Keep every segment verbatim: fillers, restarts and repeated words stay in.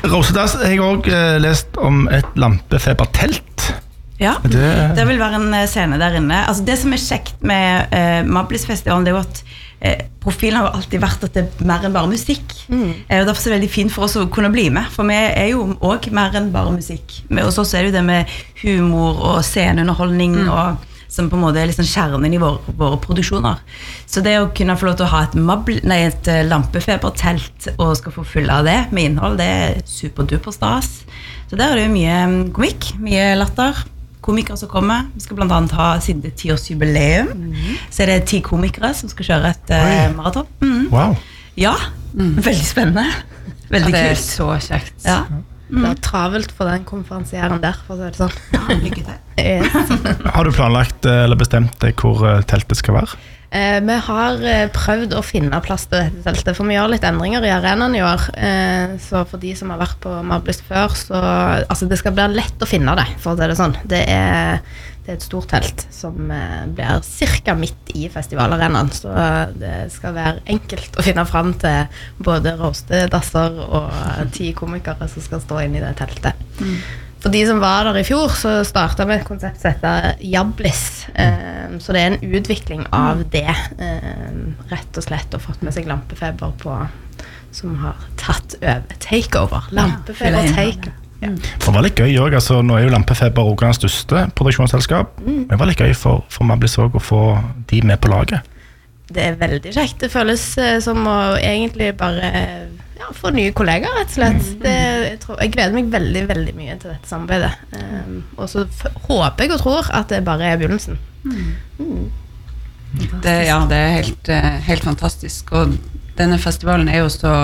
Rosedass, jeg har også uh, lest om et lampefebertelt. Ja, det... det vil være en scene der inne. Altså, det som er kjekt med uh, Mablisfestivalen, det er jo at uh, profilen har jo alltid vært at det er mer enn bare musikk. Mm. Uh, og derfor er det veldig fint for oss å kunne bli med, for vi er jo også mer enn bare musikk. Men hos oss er det jo det med humor og sceneunderholdning mm. og som på en måte er liksom kjernen i våre, våre produksjoner. Så det å kunne få lov til å ha et, mabl, nei, et lampefebertelt og skal få fylle av det med innhold, det er superduper stas. Så der er det jo mye komikk, mye latter, komikere som kommer. Vi skal blant annet ha, siden det er tiårsjubileum, mm. så er det ti komikere som skal kjøre et uh, maraton. Mm. Wow. Ja, mm. veldig spennende. Veldig ja, det er kult. så kjekt. Ja. Det er travelt for den konferansieren der, for å si det sånn. Ja, lykke til. Yes. Har du planlagt eller bestemt deg hvor teltet skal være? Eh, vi har prøvd å finne plass til dette teltet, for vi gjør litt endringer i arenaen i år. Eh, så for de som har vært på Mablis før, så altså, det skal bli lett å finne det, for å si det sånn. Det er, det er et stort telt som eh, blir cirka midt i festivalarenaen, så det skal være enkelt å finne fram til både rostedasser og ti komikere som skal stå inne i det teltet. Mm. For de som var der i fjor, så startet vi et konsept som heter Jablis. Eh, så det er en utvikling av det, eh, rett og slett, og fått med seg lampefeber på, som har tatt over takeover. Lampefeber takeover. Ja. For det var litt gøy også, altså, nå er jo Lampefeber Rogalands største produksjonsselskap, mm. men det var litt gøy for, for Mablis også å få de med på laget. Det er veldig kjekt. Det føles eh, som å egentlig bare ja, få nye kollegaer, rett og slett. Det, jeg, tror, jeg gleder meg veldig, veldig mye til dette samarbeidet. Um, og så f- håper jeg og tror at det bare er begynnelsen. Mm. Mm. Det, ja, det er helt, helt fantastisk. Og denne festivalen er jo så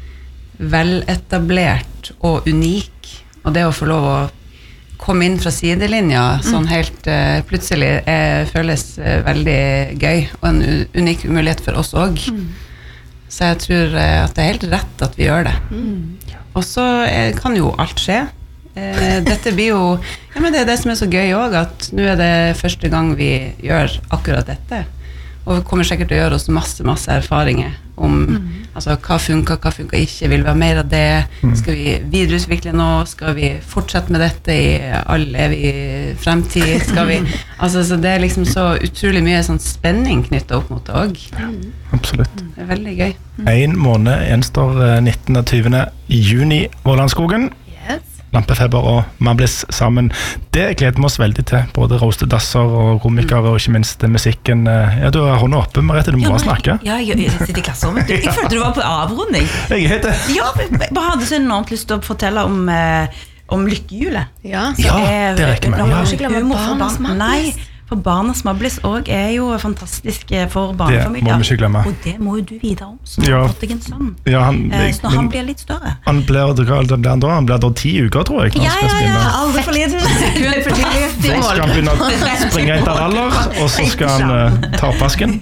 veletablert og unik. Og det å få lov å komme inn fra sidelinja sånn helt uh, plutselig er, føles uh, veldig gøy, og en u- unik mulighet for oss også. Mm. Så jeg tror uh, at det er helt rett at vi gjør det. Mm. Og så uh, kan jo alt skje. Uh, dette blir jo, ja, men det er det som er så gøy også, at nå er det første gang vi gjør akkurat dette. Og vi kommer sikkert til å gjøre oss masse, masse erfaringer om mm. altså, hva funker, hva funker ikke, vil vi ha mer av det, mm. skal vi videreutvikle nå, skal vi fortsette med dette i all evig fremtid, skal vi, altså så det er liksom så utrolig mye sånn spenning knyttet opp mot det også. Mm. Absolutt. Det er veldig gøy. Mm. En måned gjenstår nittende til tyvende juni Vårlandskogen. Lampefeber og Mablis sammen. Det gleder vi oss veldig til, både rostedasser og komikere og ikke minst musikken. Ja, du har hånda oppe, Merete, du må ja, bare snakke. Ja, jeg, jeg sitter i klasserommet. Jeg følte du var på avrunding. Jeg heter. Ja, jeg bare hadde så enormt lyst til å fortelle om, eh, om lykkehjulet. Ja, ja er, det rekker meg. Ja. Ikke glemme Barnas Mablis. Nei, for Barnas Mablis også er jo fantastisk for barnefamilier. Det må vi ikke glemme. Og det må jo du vite om, så ja. har fått deg en sønn. Ja, han, eh, så når han blir litt større. Han blir, han blir, han blir da ti uker, tror jeg. Ja, ja, ja, aldri for liten. Så skal han begynne å springe etter alder, og så skal han uh, ta opp vasken.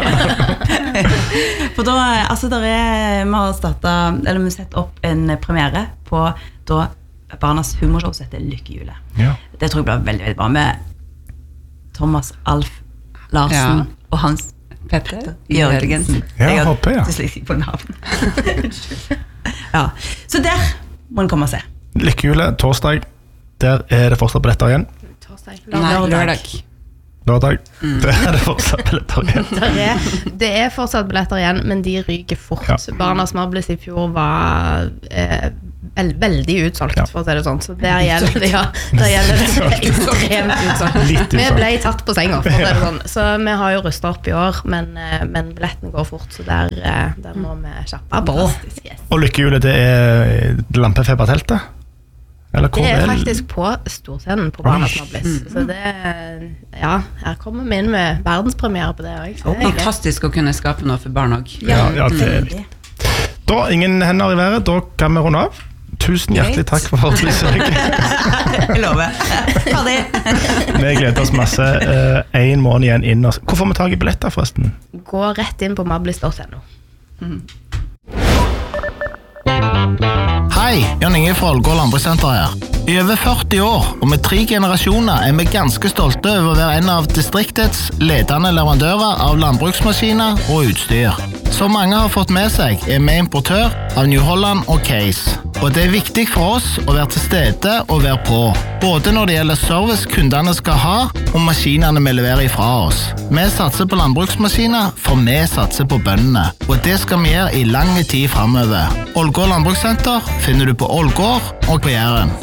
For da, altså der er, vi har startet, eller vi setter opp en premiere på da Barnas humorshow som heter Lykkehjulet. Ja. Det tror jeg blir veldig, veldig bra med Thomas Alf Larsen ja. og Hans Petter Jørgensen. Ja, jeg håper jeg. Det er slik på navn. Ja, så der må den komme og se. Lykkehjulet, torsdag. Der er det fortsatt billetter igjen. Torsdag. Nei, lørdag. Lørdag. Mm. Det er det fortsatt billetter igjen. Det er, det er fortsatt billetter igjen, men de ryker fort. Ja. Barnas Mablis i fjor var eh, vel, veldig utsolgt, ja. for å si det sånn. Så der gjelder det, ja, der gjelder det ekstremt utsolgt. Vi ble tatt på senga, for å si det sånn. Så vi har jo rustet opp i år, men, men billetten går fort, så der, der må vi kjappe på. Yes. Og Lykkehjulet, det er Lampefeberteltet? Eller det er faktisk på storscenen på Barnas Mablis. Mm. Så det, ja, her kommer vi inn med verdenspremiere på det også. Det fantastisk å kunne skape noe for barn også. Ja, ja, det er det. Da, ingen hender i været, da kan vi runde av. Tusen hjertelig takk for at du besøk. Jeg lover. Ferdig. Vi gleder oss masse. Uh, en måned igjen inn. Hvor får vi tag i billetter forresten? Gå rett inn på mablis punktum no. Mm. Hei, Jan Inge fra Ålgård Landbrukssenter her. I over førti år, og med tre generasjoner, er vi ganske stolte over å være en av distriktets ledende leverandører av landbruksmaskiner og utstyr. Som mange har fått med seg, er vi importør av New Holland og Case. Og det er viktig for oss å være til stede og være på. Både når det gjelder service kundene skal ha, og maskinene vi leverer ifra oss. Vi satser på landbruksmaskiner, for vi satser på bøndene. Og det skal vi gjøre i lang tid fremover. Ålgård Landbrukssenter finner du på Ålgård og på Jæren.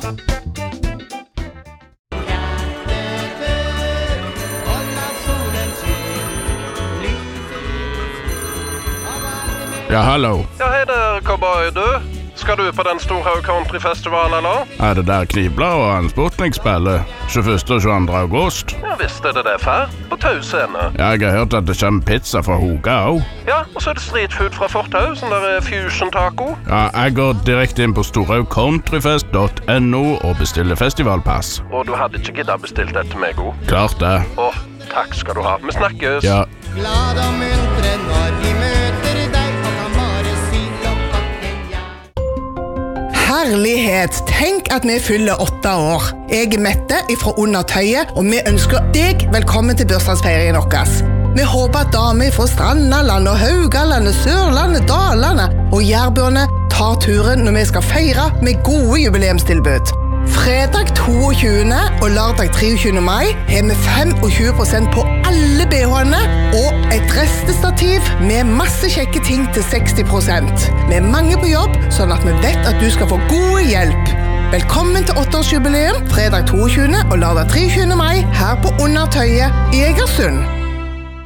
Ja, hallo. Ja, hej där, cowboy du. Ska du på den stora countryfestivalen eller? Er det der Knivblad og Hans Sputnik spiller? tjueførste og tjueandre august? Ja, visst är det det för. På Tusene. Ja, jeg har hørt at det kommer pizza fra Hoga også. Ja, och så är det street food fra Forthaus, den där fusion taco. Ja, jeg går direkte inn på storhaug countryfest punktum no og bestiller festivalpass. Och du hade inte giddat bestilt det till mig, god. Klart det. Åh, tack ska du ha. Vi snackes. Ja. Glad og muntre når vi møter deg, og kan bare si lokkakken ja. Herlighet, tenk at vi fyller åtte år. Jeg er Mette fra Undertøyet, og vi ønsker deg velkommen til bursdagsferien vår. Vi håper at damer fra Strandaland og Haugalandet, Sørlandet, Dalane og Jærbøene tar turen når vi skal feire med gode jubileumstilbud. Fredag toogtyvende og lørdag treogtyvende mai har vi tjuefem prosent på alle B H-ene og et restestativ med masse kjekke ting til seksti prosent. Vi er mange på jobb, sånn at vi vet at du skal få god hjelp. Velkommen til åtteårsjubileum fredag toogtyvende og lørdag treogtyvende mai her på Undertøyet i Egersund.